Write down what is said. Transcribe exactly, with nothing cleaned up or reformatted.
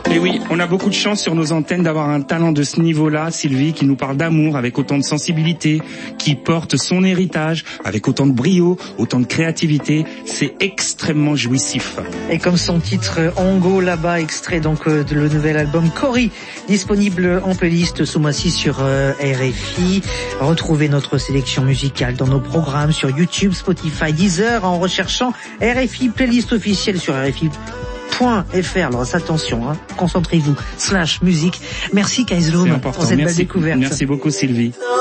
Et oui, on a beaucoup de chance sur nos antennes d'avoir un talent de ce niveau-là, Sylvie, qui nous parle d'amour avec autant de sensibilité, qui porte son héritage avec autant de brio, autant de créativité. C'est extrêmement jouissif. Et comme son titre Ongo là-bas, extrait donc de le nouvel album Cory, disponible en playlist ce mois-ci sur euh, R F I. Retrouvez notre sélection musicale dans nos programmes sur YouTube, Spotify, Deezer en recherchant R F I playlist officielle sur R F I. .fr. Alors attention, hein, concentrez-vous. Slash musique. Merci Kaislum pour cette belle découverte. Merci beaucoup Sylvie.